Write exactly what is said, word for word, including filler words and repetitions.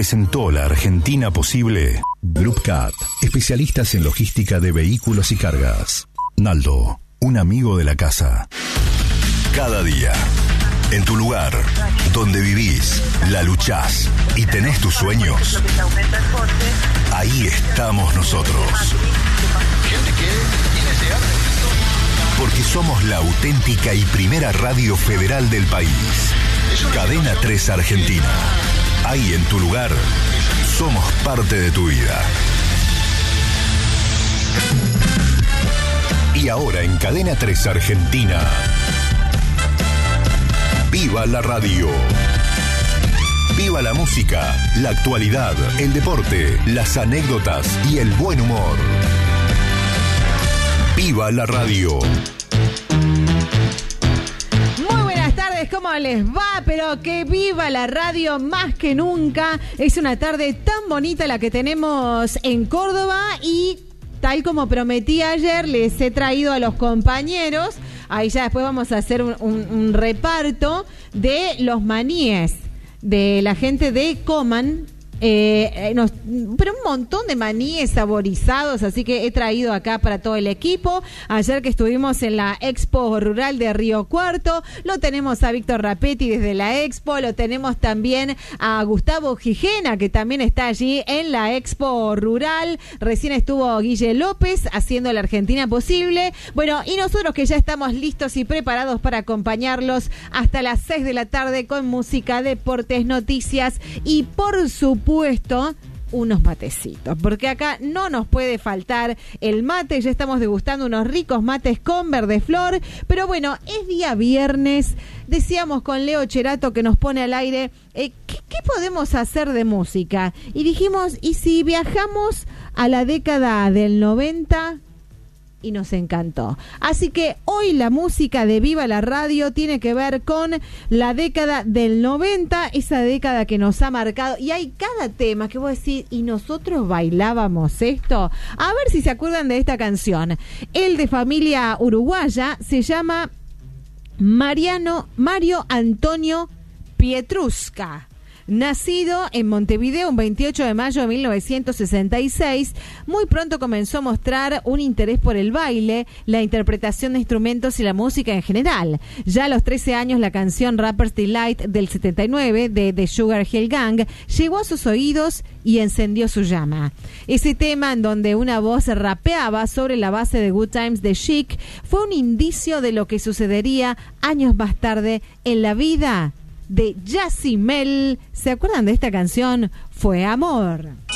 presentó La Argentina Posible. Group Cat, especialistas en logística de vehículos y cargas. Naldo, un amigo de la casa. Cada día, en tu lugar, donde vivís, la luchás y tenés tus sueños, ahí estamos nosotros. Porque somos la auténtica y primera radio federal del país. Cadena tres Argentina. Ahí en tu lugar, somos parte de tu vida. Y ahora en Cadena tres Argentina, ¡viva la radio! ¡Viva la música, la actualidad, el deporte, las anécdotas y el buen humor! ¡Viva la radio! Muy buenas tardes, ¿cómo les va? Pero que viva la radio más que nunca. Es una tarde tan bonita la que tenemos en Córdoba y tal como prometí ayer, les he traído a los compañeros. Ahí ya después vamos a hacer un, un, un reparto de los maníes de la gente de Coman. Eh, nos, pero un montón de maníes saborizados, así que he traído acá para todo el equipo. Ayer que estuvimos en la Expo Rural de Río Cuarto, lo tenemos a Víctor Rapetti desde la Expo, lo tenemos también a Gustavo Gijena, que también está allí en la Expo Rural. Recién estuvo Guille López haciendo La Argentina Posible. Bueno, y nosotros que ya estamos listos y preparados para acompañarlos hasta las seis de la tarde con música, deportes, noticias y por supuesto puesto unos matecitos, porque acá no nos puede faltar el mate. Ya estamos degustando unos ricos mates con verde flor, pero bueno, es día viernes. Decíamos con Leo Cherato, que nos pone al aire, eh, ¿qué, ¿qué podemos hacer de música? Y dijimos, ¿y si viajamos a la década del noventa? Y nos encantó. Así que hoy la música de Viva la Radio tiene que ver con la década del noventa, esa década que nos ha marcado. Y hay cada tema que vos decís, ¿y nosotros bailábamos esto? A ver si se acuerdan de esta canción. El de familia uruguaya se llama Mariano, Mario Antonio Pietrusca. Nacido en Montevideo un veintiocho de mayo de mil novecientos sesenta y seis, muy pronto comenzó a mostrar un interés por el baile, la interpretación de instrumentos y la música en general. Ya a los trece años la canción Rapper's Delight del setenta y nueve de The Sugar Hill Gang llegó a sus oídos y encendió su llama. Ese tema, en donde una voz rapeaba sobre la base de Good Times de Chic, fue un indicio de lo que sucedería años más tarde en la vida de Yacimel. ¿Se acuerdan de esta canción? Fue Amor.